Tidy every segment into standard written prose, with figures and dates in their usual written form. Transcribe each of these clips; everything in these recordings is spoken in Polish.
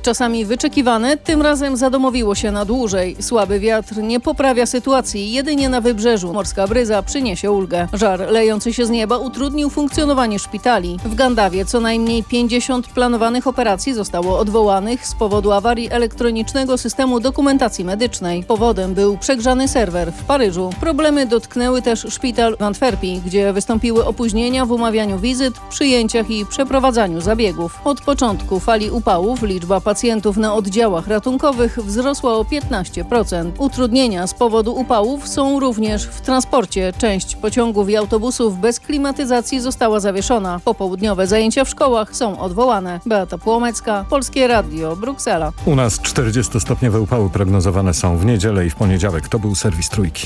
Jak czasami wyczekiwane, tym razem zadomowiło się na dłużej. Słaby wiatr nie poprawia sytuacji, jedynie na wybrzeżu. Morska bryza przyniesie ulgę. Żar lejący się z nieba utrudnił funkcjonowanie szpitali. W Gandawie co najmniej 50 planowanych operacji zostało odwołanych z powodu awarii elektronicznego systemu dokumentacji medycznej. Powodem był przegrzany serwer w Paryżu. Problemy dotknęły też szpital w Antwerpii, gdzie wystąpiły opóźnienia w umawianiu wizyt, przyjęciach i przeprowadzaniu zabiegów. Od początku fali upałów liczba pacjentów na oddziałach ratunkowych wzrosła o 15%. Utrudnienia z powodu upałów są również w transporcie. Część pociągów i autobusów bez klimatyzacji została zawieszona. Popołudniowe zajęcia w szkołach są odwołane. Beata Płomecka, Polskie Radio, Bruksela. U nas 40-stopniowe upały prognozowane są w niedzielę i w poniedziałek. To był serwis Trójki.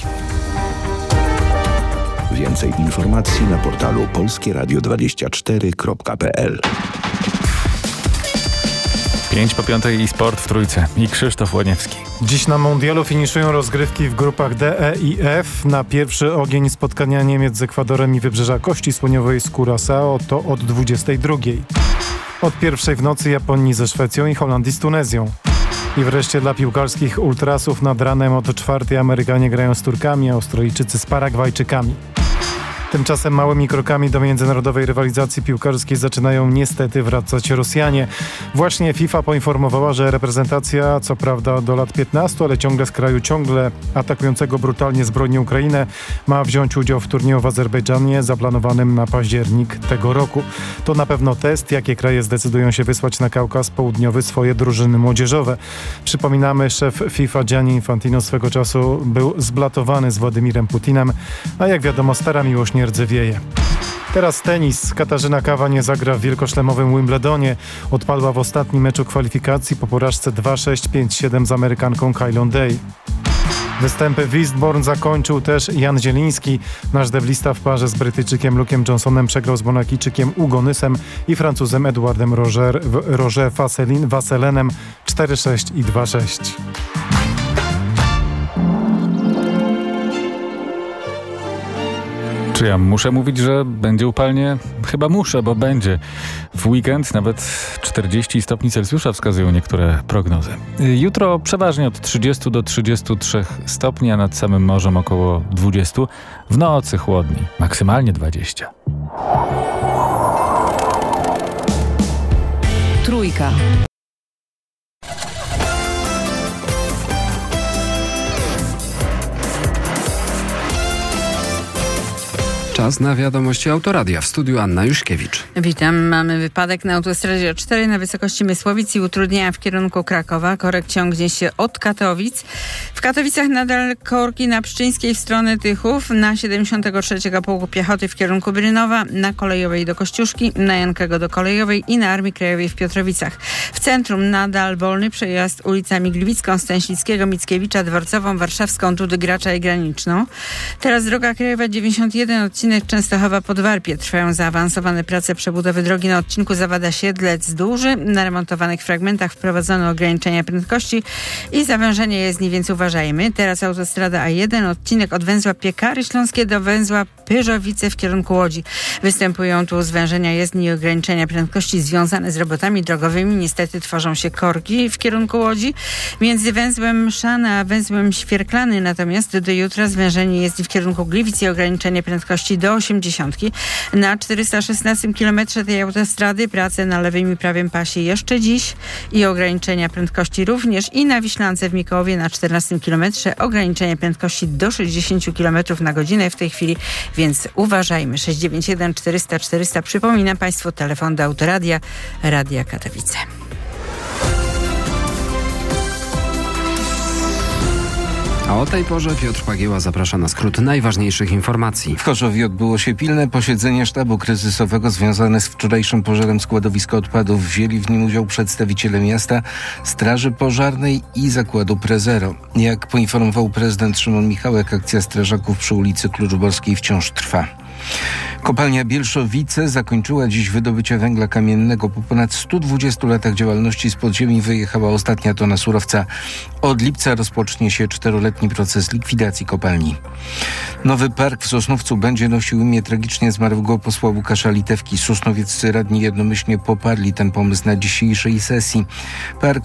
Więcej informacji na portalu polskieradio24.pl. 5:05 i sport w Trójce. I Krzysztof Łaniewski. Dziś na mundialu finiszują rozgrywki w grupach D, E i F. Na pierwszy ogień spotkania Niemiec z Ekwadorem i Wybrzeża Kości Słoniowej z Curaçao to od 22:00. Od pierwszej w nocy Japonii ze Szwecją i Holandii z Tunezją. I wreszcie dla piłkarskich ultrasów nad ranem od 4:00 Amerykanie grają z Turkami, a Australijczycy z Paragwajczykami. Tymczasem małymi krokami do międzynarodowej rywalizacji piłkarskiej zaczynają niestety wracać Rosjanie. Właśnie FIFA poinformowała, że reprezentacja, co prawda do lat 15, ale ciągle z kraju atakującego brutalnie zbrojnie Ukrainę, ma wziąć udział w turnieju w Azerbejdżanie zaplanowanym na październik tego roku. To na pewno test, jakie kraje zdecydują się wysłać na Kaukaz Południowy swoje drużyny młodzieżowe. Przypominamy, szef FIFA Gianni Infantino swego czasu był zblatowany z Władimirem Putinem, a jak wiadomo stara miłość nie rdzewieje. Teraz tenis. Katarzyna Kawa nie zagra w wielkoszlemowym Wimbledonie. Odpadła w ostatnim meczu kwalifikacji po porażce 2-6, 5-7 z Amerykanką Kylą Day. Występy w Eastbourne zakończył też Jan Zieliński. Nasz deblista w parze z Brytyjczykiem Luke'em Johnsonem przegrał z Monakijczykiem Ugonysem i Francuzem Edouardem Roger Vasselenem 4-6 i 2-6. Czy ja muszę mówić, że będzie upalnie? Chyba muszę, bo będzie. W weekend nawet 40 stopni Celsjusza wskazują niektóre prognozy. Jutro przeważnie od 30 do 33 stopni, a nad samym morzem około 20. W nocy chłodniej, maksymalnie 20. Trójka. Czas na wiadomości Autoradia. W studiu Anna Juszkiewicz. Witam. Mamy wypadek na autostradzie 4 na wysokości Mysłowic i utrudnienia w kierunku Krakowa. Korek ciągnie się od Katowic. W Katowicach nadal korki na Pszczyńskiej w stronę Tychów, na 73 Pułku Piechoty w kierunku Brynowa, na Kolejowej do Kościuszki, na Jankego do Kolejowej i na Armii Krajowej w Piotrowicach. W centrum nadal wolny przejazd ulicami Gliwicką, Stęślickiego, Mickiewicza, Dworcową, Warszawską, Dudy Gracza i Graniczną. Teraz droga krajowa 91, odcinek Częstochowa-Podwarpie. Trwają zaawansowane prace przebudowy drogi na odcinku Zawada-Siedlec-Duży. Na remontowanych fragmentach wprowadzono ograniczenia prędkości i zawężenie jezdni, więc uważajmy. Teraz autostrada A1, odcinek od węzła Piekary Śląskie do węzła Pyrzowice w kierunku Łodzi. Występują tu zwężenia jezdni i ograniczenia prędkości związane z robotami drogowymi. Niestety tworzą się korki w kierunku Łodzi. Między węzłem Mszana a węzłem Świerklany natomiast do jutra zwężenie jezdni w kierunku Gliwic i ograniczenie prędkości do 80. Na 416 km tej autostrady prace na lewym i prawym pasie jeszcze dziś i ograniczenia prędkości również i na Wiślance w Mikołowie na 14 km ograniczenie prędkości do 60 km na godzinę w tej chwili, więc uważajmy. 691 400 400. Przypominam Państwu telefon do Autoradia, Radia Katowice. A o tej porze Piotr Pagieła zaprasza na skrót najważniejszych informacji. W Chorzowie odbyło się pilne posiedzenie sztabu kryzysowego związane z wczorajszym pożarem składowiska odpadów. Wzięli w nim udział przedstawiciele miasta, Straży Pożarnej i zakładu Prezero. Jak poinformował prezydent Szymon Michałek, akcja strażaków przy ulicy Kluczborskiej wciąż trwa. Kopalnia Bielszowice zakończyła dziś wydobycie węgla kamiennego. Po ponad 120 latach działalności z podziemi wyjechała ostatnia tona surowca. Od lipca rozpocznie się 4-letni proces likwidacji kopalni. Nowy park w Sosnowcu będzie nosił imię tragicznie zmarłego posła Łukasza Litewki. Sosnowieccy radni jednomyślnie poparli ten pomysł na dzisiejszej sesji. Park